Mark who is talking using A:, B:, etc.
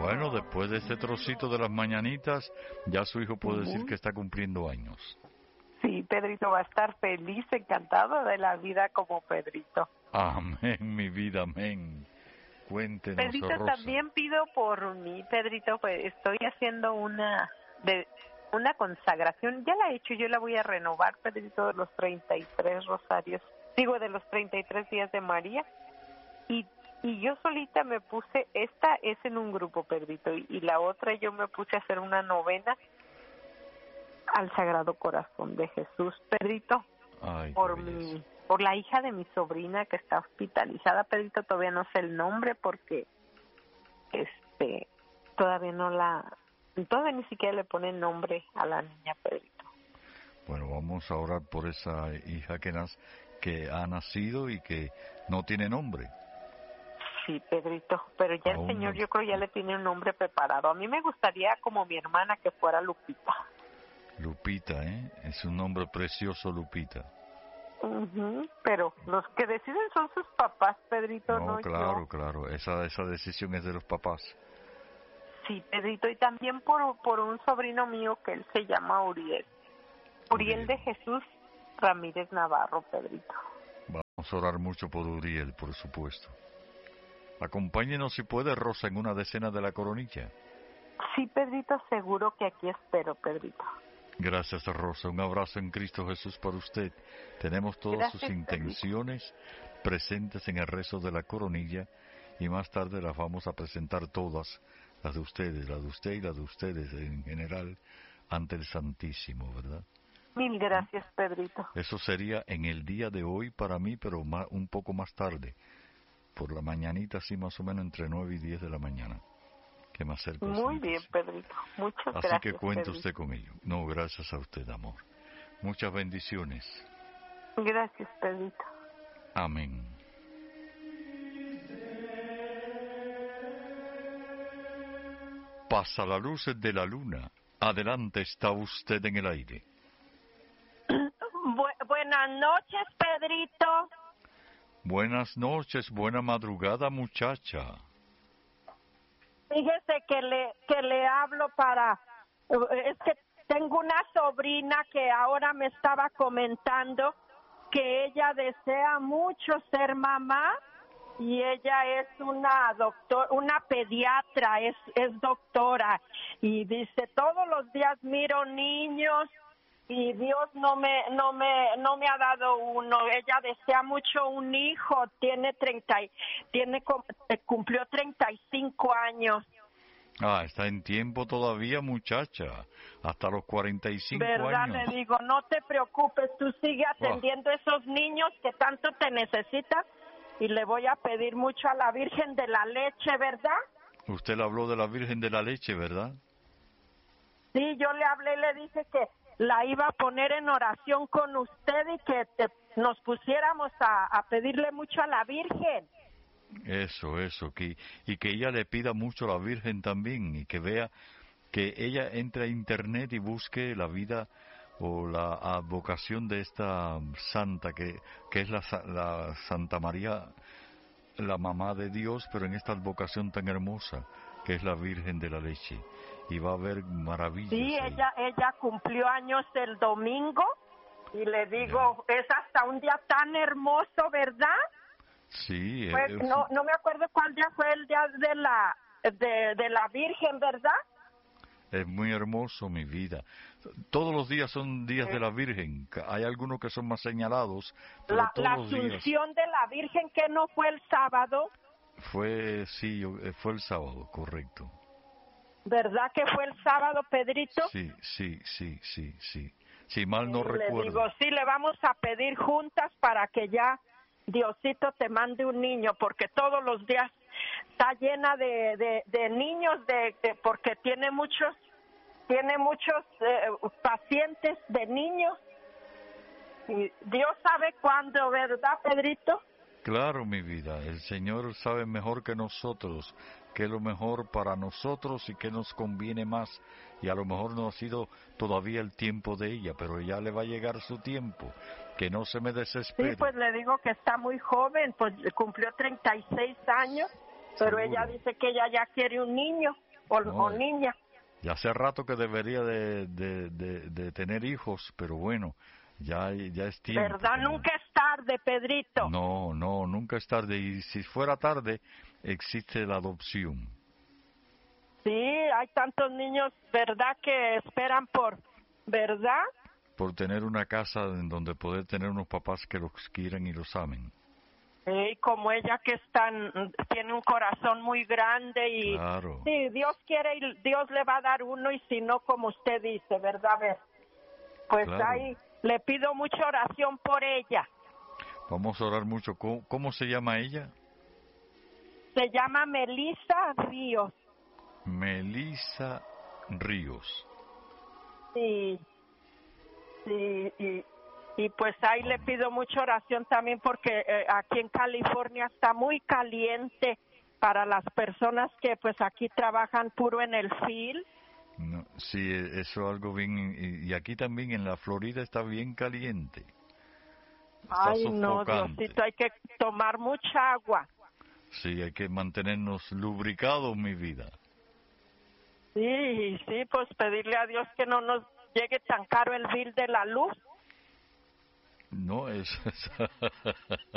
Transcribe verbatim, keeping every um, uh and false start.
A: Bueno, después de este trocito de las mañanitas, ya su hijo puede uh-huh. decir que está cumpliendo años.
B: Sí, Pedrito va a estar feliz, encantado de la vida como Pedrito.
A: Amén, mi vida, amén. Cuéntenos,
B: Pedrito,
A: Rosa.
B: También pido por mí, Pedrito, pues estoy haciendo una de una consagración. Ya la he hecho, yo la voy a renovar, Pedrito, de los treinta y tres rosarios. Digo, de los treinta y tres días de María. Y y yo solita me puse, esta es en un grupo, Pedrito, y, y la otra yo me puse a hacer una novena al Sagrado Corazón de Jesús, Pedrito.
A: Ay,
B: por mi por la hija de mi sobrina que está hospitalizada, Pedrito, todavía no sé el nombre porque este todavía no la todavía ni siquiera le ponen nombre a la niña, Pedrito.
A: Bueno, vamos a orar por esa hija que nas, que ha nacido y que no tiene nombre.
B: Sí, Pedrito, pero ya
A: Aún
B: el Señor
A: no.
B: Yo creo ya le tiene un nombre preparado. A mí me gustaría como mi hermana que fuera Lupita.
A: Lupita, ¿eh? Es un nombre precioso, Lupita.
B: Uh-huh, pero los que deciden son sus papás, Pedrito, no,
A: no claro,
B: yo.
A: claro, esa esa decisión es de los papás.
B: Sí, Pedrito, y también por por un sobrino mío que él se llama Uriel. Uriel, Uriel de Jesús Ramírez Navarro, Pedrito.
A: Vamos a orar mucho por Uriel, por supuesto. Acompáñenos si puede, Rosa, en una decena de la coronilla.
B: Sí, Pedrito, seguro que aquí espero, Pedrito.
A: Gracias, Rosa. Un abrazo en Cristo Jesús para usted. Tenemos todas
B: Gracias,
A: sus intenciones
B: Pedrito.
A: presentes en el rezo de la coronilla y más tarde las vamos a presentar todas, las de ustedes, las de usted y las de ustedes en general, ante el Santísimo, ¿verdad?
B: Mil gracias, Pedrito.
A: Eso sería en el día de hoy para mí, pero más, un poco más tarde. Por la mañanita, así más o menos entre nueve y diez de la mañana, que me acerco.
B: Muy bien, Pedrito. Muchas
A: así
B: gracias.
A: Así que cuente
B: Pedrito.
A: usted con ello. No, gracias a usted, amor. Muchas bendiciones.
B: Gracias, Pedrito.
A: Amén. Pasa la luz de la luna. Adelante, está usted en el aire.
C: Bu- buenas noches, Pedrito.
A: Buenas noches, buena madrugada, muchacha.
C: Fíjese que le que le hablo para es que tengo una sobrina que ahora me estaba comentando que ella desea mucho ser mamá y ella es una doctor, una pediatra, es es doctora y dice todos los días miro niños y Dios no me no me no me ha dado uno. Ella desea mucho un hijo, tiene treinta y, tiene cumplió treinta y cinco años.
A: Ah, está en tiempo todavía, muchacha, hasta los cuarenta y cinco
C: ¿verdad?
A: años.
C: Le digo, no te preocupes, tú sigue atendiendo a esos niños que tanto te necesitan y le voy a pedir mucho a la Virgen de la Leche, ¿verdad?
A: Usted le habló de la Virgen de la Leche, ¿verdad?
C: Sí, yo le hablé y le dije que la iba a poner en oración con usted y que te, nos pusiéramos a, a pedirle mucho a la Virgen.
A: Eso, eso, que, y que ella le pida mucho a la Virgen también y que vea, que ella entre a internet y busque la vida o la advocación de esta santa que, que es la, la Santa María, la mamá de Dios, pero en esta advocación tan hermosa que es la Virgen de la Leche. Y va a haber maravillas.
C: Sí,
A: ahí.
C: ella ella cumplió años el domingo y le digo, ya. Es hasta un día tan hermoso, ¿verdad?
A: Sí.
C: Pues
A: eh,
C: no no me acuerdo cuál día fue el día de la de, de la Virgen, ¿verdad?
A: Es muy hermoso, mi vida. Todos los días son días sí. de la Virgen. Hay algunos que son más señalados, pero
C: la,
A: todos
C: la
A: los días.
C: La Asunción de la Virgen, que no fue el sábado.
A: Fue, sí, fue el sábado, correcto.
C: ¿Verdad que fue el sábado, Pedrito?
A: Sí, sí, sí, sí, sí. Si mal no
C: sí,
A: recuerdo.
C: Le digo, sí, le vamos a pedir juntas para que ya Diosito te mande un niño, porque todos los días está llena de, de, de niños, de, de porque tiene muchos, tiene muchos eh, pacientes de niños. Y Dios sabe cuándo, ¿verdad, Pedrito?
A: Claro, mi vida, el Señor sabe mejor que nosotros qué es lo mejor para nosotros y qué nos conviene más, y a lo mejor no ha sido todavía el tiempo de ella, pero ya le va a llegar su tiempo, que no se me desespere.
C: Sí, pues le digo que está muy joven, pues cumplió treinta y seis años, pero
A: Seguro.
C: Ella dice que ella ya quiere un niño. o,
A: No,
C: o niña.
A: ya hace rato que debería de, de, de, de tener hijos, pero bueno, ya, ya es tiempo.
C: ¿Verdad?
A: Como...
C: Nunca es tarde, Pedrito.
A: No, no, nunca es tarde. Y si fuera tarde, existe la adopción.
C: Sí, hay tantos niños, ¿verdad? Que esperan por, ¿verdad?
A: Por tener una casa en donde poder tener unos papás que los quieran y los amen.
C: Y como ella que es tan, tiene un corazón muy grande y
A: Claro.
C: sí, Dios quiere y Dios le va a dar uno y si no, como usted dice, ¿verdad? A ver, pues
A: Claro.
C: ahí le pido mucha oración por ella.
A: Vamos a orar mucho. ¿Cómo, cómo se llama ella?
C: Se llama Melissa Ríos.
A: Melissa Ríos.
C: Sí, sí, y, y pues ahí le pido mucha oración también porque eh, aquí en California está muy caliente para las personas que pues aquí trabajan puro en el field.
A: No, sí, eso es algo bien. Y, y aquí también en la Florida está bien caliente. Está
C: Ay, no,
A: sofocante.
C: Diosito, hay que tomar mucha agua.
A: Sí, hay que mantenernos lubricados, mi vida.
C: Sí, sí, pues pedirle a Dios que no nos llegue tan caro el bill de la luz.
A: No, es...